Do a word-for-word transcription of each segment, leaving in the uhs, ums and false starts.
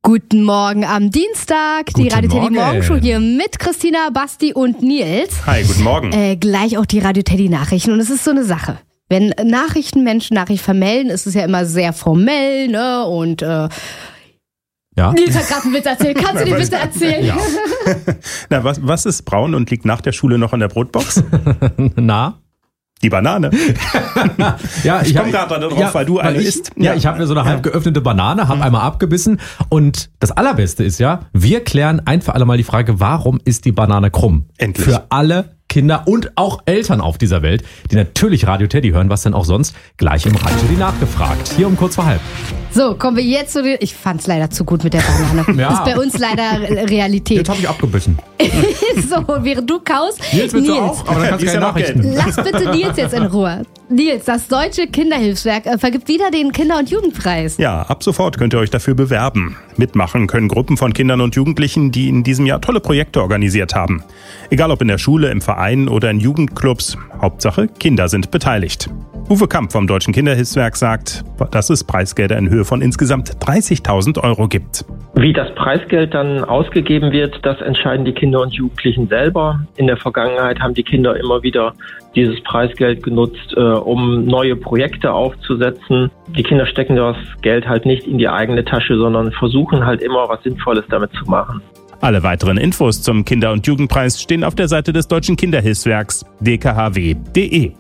Guten Morgen am Dienstag. Die Guten Radio Teddy Morgen. Morgenshow hier mit Christina, Basti und Nils. Hi, guten Morgen. Äh, gleich auch die Radio Teddy Nachrichten. Und es ist so eine Sache. Wenn Nachrichtenmenschen Nachrichten vermelden, ist es ja immer sehr formell, ne? Und äh, Ja. Nils hat gerade einen Witz erzählt. Kannst du den bitte erzählen? Ja. Na, was, was ist braun und liegt nach der Schule noch in der Brotbox? Na? Die Banane. Ja, Ich komme gerade darauf, weil du eine ich, isst. Ja, Ja. ich habe mir so eine halb geöffnete Banane, habe einmal abgebissen und das Allerbeste ist ja, wir klären ein für alle Mal die Frage, warum ist die Banane krumm? Endlich. Für alle Kinder und auch Eltern auf dieser Welt, die natürlich Radio Teddy hören, was denn auch sonst, gleich im Radio Teddy nachgefragt. Hier um kurz vor halb. So, kommen wir jetzt zu den... Ich fand's leider zu gut mit der Banane. Ja. Ist bei uns leider Realität. Jetzt habe ich abgebissen. So, während du kaust... Nils, willst du auch? Aber dann kannst du Ist keine ja noch Nachrichten. Geld. Lass bitte Nils jetzt in Ruhe. Nils, das Deutsche Kinderhilfswerk äh, vergibt wieder den Kinder- und Jugendpreis. Ja, ab sofort könnt ihr euch dafür bewerben. Mitmachen können Gruppen von Kindern und Jugendlichen, die in diesem Jahr tolle Projekte organisiert haben. Egal ob in der Schule, im Verein oder in Jugendclubs. Hauptsache, Kinder sind beteiligt. Uwe Kamp vom Deutschen Kinderhilfswerk sagt, dass es Preisgelder in Höhe von insgesamt dreißigtausend Euro gibt. Wie das Preisgeld dann ausgegeben wird, das entscheiden die Kinder und Jugendlichen selber. In der Vergangenheit haben die Kinder immer wieder dieses Preisgeld genutzt, äh, um neue Projekte aufzusetzen. Die Kinder stecken das Geld halt nicht in die eigene Tasche, sondern versuchen halt immer was Sinnvolles damit zu machen. Alle weiteren Infos zum Kinder- und Jugendpreis stehen auf der Seite des Deutschen Kinderhilfswerks d k h w punkt d e.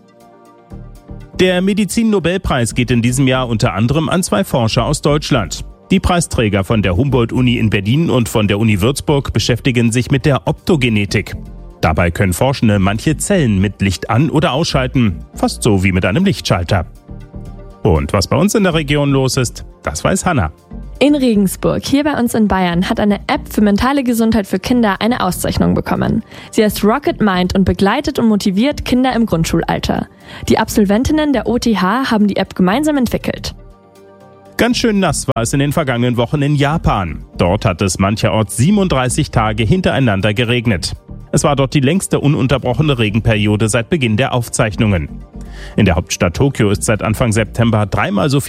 Der Medizin-Nobelpreis geht in diesem Jahr unter anderem an zwei Forscher aus Deutschland. Die Preisträger von der Humboldt-Uni in Berlin und von der Uni Würzburg beschäftigen sich mit der Optogenetik. Dabei können Forschende manche Zellen mit Licht an- oder ausschalten, fast so wie mit einem Lichtschalter. Und was bei uns in der Region los ist, das weiß Hanna. In Regensburg, hier bei uns in Bayern, hat eine App für mentale Gesundheit für Kinder eine Auszeichnung bekommen. Sie heißt Rocket Mind und begleitet und motiviert Kinder im Grundschulalter. Die Absolventinnen der O T H haben die App gemeinsam entwickelt. Ganz schön nass war es in den vergangenen Wochen in Japan. Dort hat es mancherorts siebenunddreißig Tage hintereinander geregnet. Es war dort die längste ununterbrochene Regenperiode seit Beginn der Aufzeichnungen. In der Hauptstadt Tokio ist seit Anfang September dreimal so viel